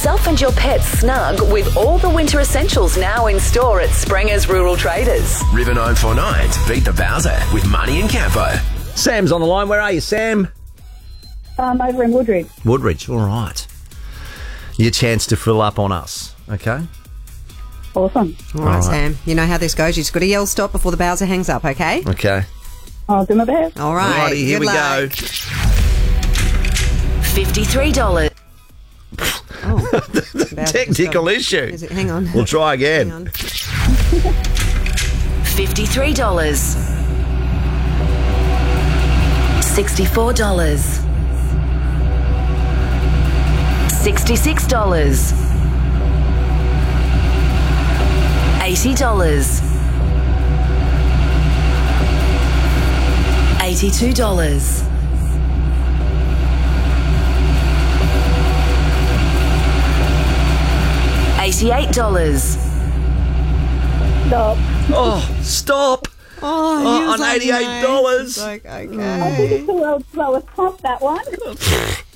yourself and your pets snug with all the winter essentials now in store at Sprenger's Rural Traders. River 949 to beat the Bowser with Money and Campo. Sam's on the line. Where are you, Sam? Over in Woodridge. Woodridge, all right. Your chance to fill up on us, okay? Awesome. All right, Sam. You know how this goes. You just got to yell stop before the Bowser hangs up, okay? Okay. I'll do my best. All right. Alrighty, here good we luck. go. $53. Oh, Bowser Technical just issue. Is it? Hang on. We'll try again. Hang on. $53. $64. $66. $80. $82. $88. Stop. Oh, stop. Oh, on $88. Like, okay. I think it's the world's lowest comp, that one.